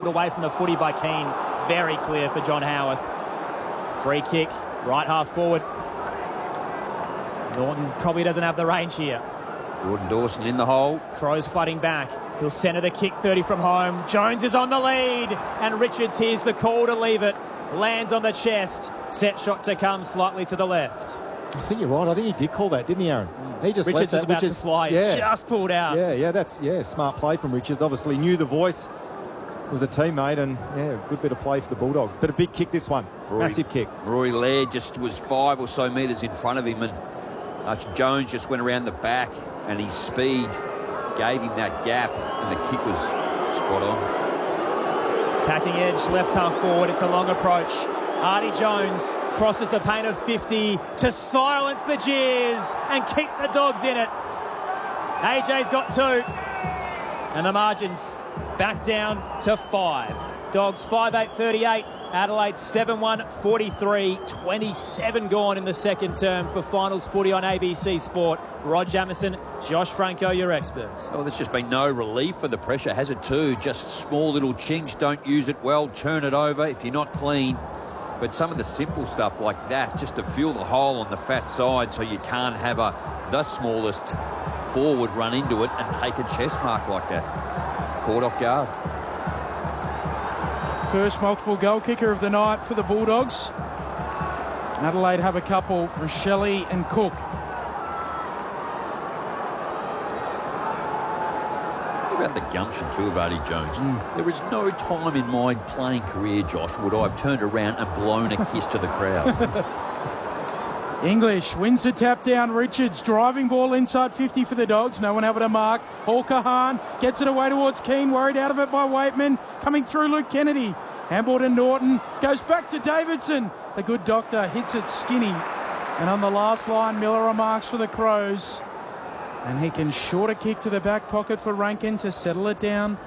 away from the footy by Keane. Very clear for John Howarth. Free kick, right half forward. Norton probably doesn't have the range here. Jordan Dawson in the hole. Crows flooding back. He'll centre the kick 30 from home. Jones is on the lead. And Richards hears the call to leave it. Lands on the chest. Set shot to come slightly to the left. I think you're right. I think he did call that, didn't he, Aaron? He just Richards is about to fly. Yeah. Just pulled out. That's smart play from Richards. Obviously knew the voice, was a teammate, and good bit of play for the Bulldogs. But a big kick this one. Massive kick. Rory Laird just was 5 or so metres in front of him, and Jones just went around the back, and his speed gave him that gap, and the kick was spot on. Attacking edge, left half forward. It's a long approach. Artie Jones crosses the paint of 50 to silence the jeers and keep the Dogs in it. AJ's got 2. And the margins back down to 5. Dogs 5-8-38. Adelaide 7-1-43. 27 gone in the second term for finals footy on ABC Sport. Rod Jamieson, Josh Franco, your experts. Oh, there's just been no relief for the pressure, has it too? Just small little chinks, don't use it well, turn it over if you're not clean. But some of the simple stuff like that, just to fill the hole on the fat side so you can't have the smallest forward run into it and take a chest mark like that. Caught off guard. First multiple goal kicker of the night for the Bulldogs. Adelaide have a couple, Rochelle and Cook. About the gumption too of Artie Jones. There is no time in my playing career, Josh, would I have turned around and blown a kiss to the crowd. English wins the tap down. Richards driving ball inside 50 for the Dogs. No one able to mark. Hawker Hahn gets it away towards Keane. Worried out of it by Waitman. Coming through Luke Kennedy. Handball to Norton. Goes back to Davidson. The good doctor hits it skinny. And on the last line, Miller remarks for the Crows. And he can short a kick to the back pocket for Rankin to settle it down.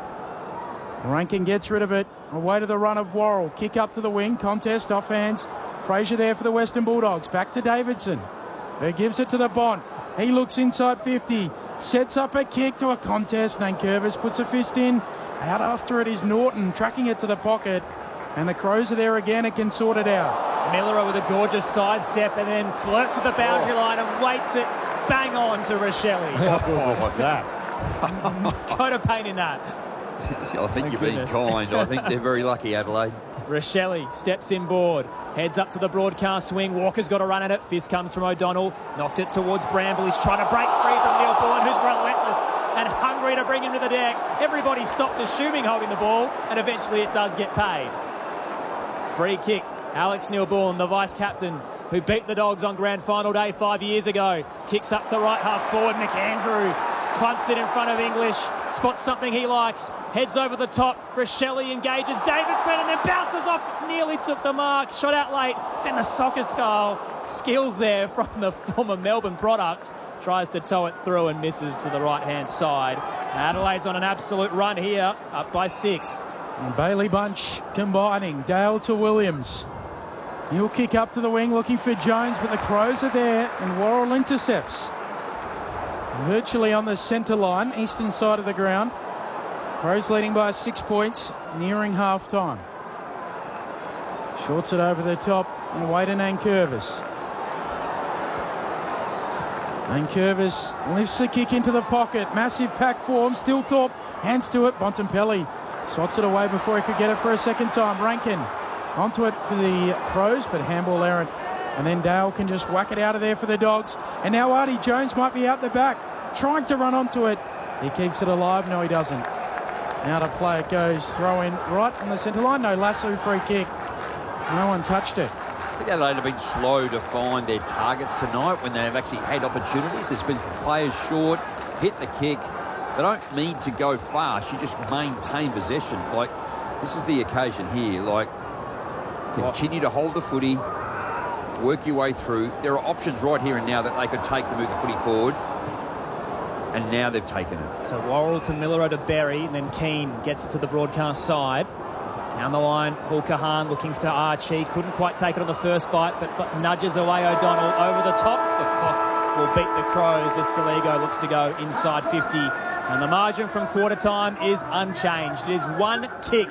Rankin gets rid of it. Away to the run of Worrell. Kick up to the wing. Contest off hands. Fraser there for the Western Bulldogs. Back to Davidson, who gives it to the Bont. He looks inside 50. Sets up a kick to a contest. Nankervis puts a fist in. Out after it is Norton, tracking it to the pocket. And the Crows are there again and can sort it out. Miller with a gorgeous sidestep and then flirts with the boundary line and waits it bang on to Rochelle. Like that. Quite a pain in that. I think you're being kind. I think they're very lucky, Adelaide. Rochelle steps inboard, heads up to the broadcast swing. Walker's got a run at it. Fist comes from O'Donnell. Knocked it towards Bramble. He's trying to break free from Neil Bullen, who's relentless and hungry to bring him to the deck. Everybody stopped assuming holding the ball, and eventually it does get paid. Free kick. Alex Neil-Bullen, the vice-captain, who beat the Dogs on grand final day 5 years ago. Kicks up to right half forward. McAndrew clunks it in front of English. Spots something he likes. Heads over the top. Rochelle engages Davidson and then bounces off. Nearly took the mark. Shot out late. Then the soccer skull. Skills there from the former Melbourne product. Tries to tow it through and misses to the right-hand side. Adelaide's on an absolute run here. Up by 6. And Bailey Bunch combining. Dale to Williams. He'll kick up to the wing looking for Jones, but the Crows are there and Worrell intercepts. Virtually on the centre line, eastern side of the ground. Crows leading by 6 points, nearing half-time. Shorts it over the top and away to Nankervis. Nankervis lifts the kick into the pocket. Massive pack form. Stillthorpe hands to it. Bontempelli swats it away before he could get it for a second time. Rankin onto it for the Crows, but handball errant. And then Dale can just whack it out of there for the Dogs. And now Artie Jones might be out the back, trying to run onto it. He keeps it alive. No, he doesn't. Now to play it goes. Throw in right on the centre line. No, Lasso free kick. No one touched it. I think Adelaide have been slow to find their targets tonight when they've actually had opportunities. There's been players short, hit the kick. They don't need to go fast. You just maintain possession. Like, this is the occasion here. Like, continue to hold the footy, work your way through. There are options right here and now that they could take to move the footy forward. And now they've taken it. So Worrell to Miller to Berry, and then Keane gets it to the broadcast side. Down the line, Hawker Hahn looking for Archie. Couldn't quite take it on the first bite, but nudges away O'Donnell over the top. The clock will beat the Crows as Saligo looks to go inside 50. And the margin from quarter time is unchanged. It is one kick